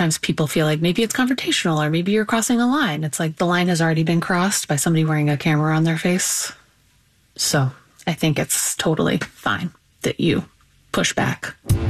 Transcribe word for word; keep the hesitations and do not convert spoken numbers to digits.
sometimes people feel like maybe it's confrontational or maybe you're crossing a line. It's like the line has already been crossed by somebody wearing a camera on their face. So I think it's totally fine that you push back.